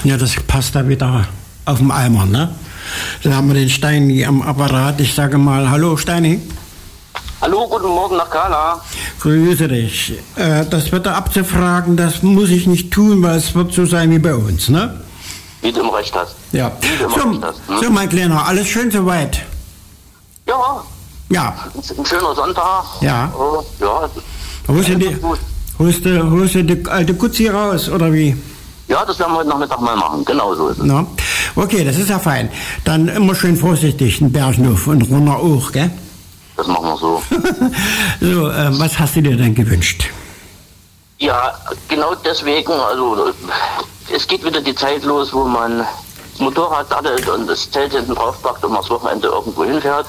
Ja, das passt da wieder auf dem Eimer, ne? Da haben wir den Steini am Apparat. Ich sage mal, hallo Steini. Hallo, guten Morgen nach Kala. Grüße dich. Das Wetter abzufragen, das muss ich nicht tun, weil es wird so sein wie bei uns, ne? Wie du immer recht hast. Ja. Wie du immer recht hast. So, mein Kleiner, alles schön soweit? Ja. Ja. Ein schöner Sonntag. Ja. Ja. Holst du die alte Kutzi raus, oder wie? Ja, das werden wir heute Nachmittag mal machen. Genau so ist es. No. Okay, das ist ja fein. Dann immer schön vorsichtig, den Bergnuff und runter auch, gell? Das machen wir so. So, was hast du dir denn gewünscht? Ja, genau deswegen, also es geht wieder die Zeit los, wo man das Motorrad daddelt und das Zelt hinten drauf packt und man das Wochenende irgendwo hinfährt.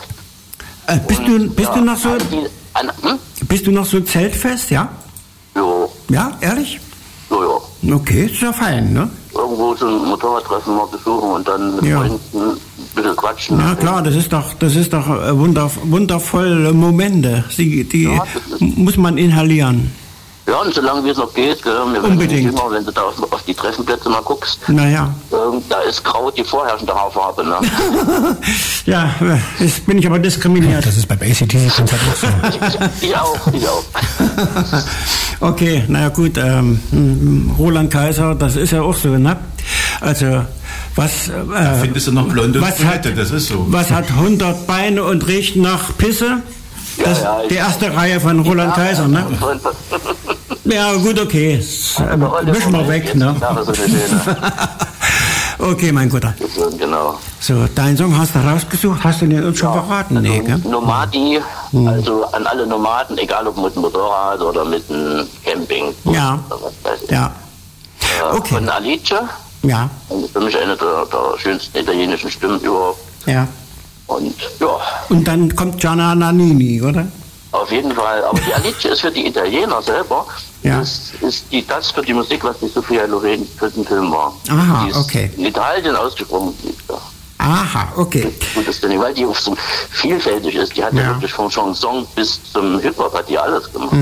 Bist du noch so zeltfest, ja? Jo. Ja, ehrlich? Jo. Okay, ist ja fein, ne? Irgendwo so ein Motorradtreffen mal besuchen und dann mit Freunden ein bisschen quatschen. Ja klar, das ist doch wundervolle Momente. Die muss man inhalieren. Ja, und solange wie es noch geht, unbedingt. Immer, wenn du da auf die Treffenplätze mal guckst, naja. Da ist grau die vorherrschende Haarfarbe. Ne? Ja, jetzt bin ich aber diskriminiert. Das ist bei ACDC-Konzert auch so. Ich auch. Okay, naja gut, Roland Kaiser, das ist ja auch so, ne? Also, was... da findest du noch blonde Leute, das ist so. Was hat 100 Beine und riecht nach Pisse? Das die erste Reihe von Roland Kaiser, ne? Ja, gut, okay. Mischen wir weg, ne? Okay, mein Guter. Genau. So, deinen Song hast du rausgesucht, hast du den uns schon verraten? Also Nee, gell? Nomadi, also an alle Nomaden, egal ob mit dem Motorrad oder mit dem Camping. Ja. Ja. Okay. Von Alice. Ja. Das ist für mich eine der schönsten italienischen Stimmen überhaupt. Ja. Und ja. Und dann kommt Gianna Nannini, oder? Auf jeden Fall. Aber die Alice ist für die Italiener selber, ist das für die Musik, was die Sophia Loren für den Film war. Aha, die ist okay. in Italien ausgesprungen. Aha, okay. Und das denn, weil die auch so vielfältig ist. Die hat ja wirklich vom Chanson bis zum Hip-Hop hat die alles gemacht.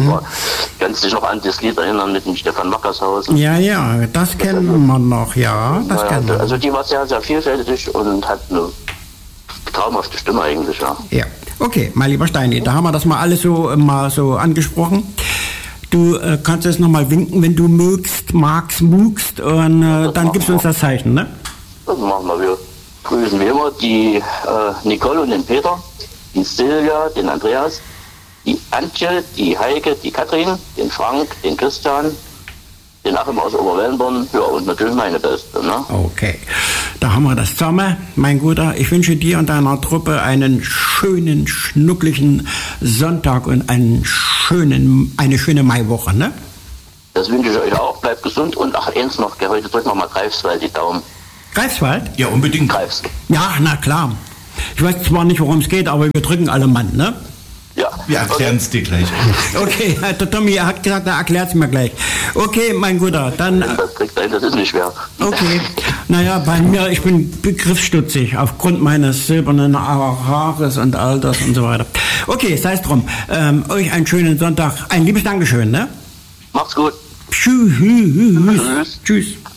Kannst dich noch an das Lied erinnern mit dem Stefan Mackershausen? Ja, das kennen wir noch, ja. Das kennen wir. Also die war sehr, sehr vielfältig und hat eine traumhafte Stimme eigentlich, ja. Ja, okay, mein lieber Steini, da haben wir das mal alles so angesprochen. Du kannst jetzt nochmal winken, wenn du magst und dann gibst du uns das Zeichen, ne? Das machen wir. Wir grüßen wie immer die Nicole und den Peter, die Silvia, den Andreas, die Antje, die Heike, die Katrin, den Frank, den Christian, den Achim aus Oberwellenborn, ja, und natürlich meine Beste, ne? Okay, da haben wir das zusammen, mein Guter. Ich wünsche dir und deiner Truppe einen schönen, schnuckligen Sonntag und eine schöne Maiwoche, ne? Das wünsche ich euch auch. Bleibt gesund und eins noch, heute drücken wir mal Greifswald die Daumen. Greifswald? Ja, unbedingt. Greifswald. Ja, na klar. Ich weiß zwar nicht, worum es geht, aber wir drücken alle Mann, ne? Ja. Wir erklären es dir gleich. Okay, der Tommy hat gesagt, er erklärt es mir gleich. Okay, mein Guter, dann... Das ist nicht schwer. Okay, naja, bei mir, ich bin begriffsstutzig aufgrund meines silbernen Haares und Alters und so weiter. Okay, sei es drum. Euch einen schönen Sonntag. Ein liebes Dankeschön, ne? Macht's gut. Tschüss. Tschüss.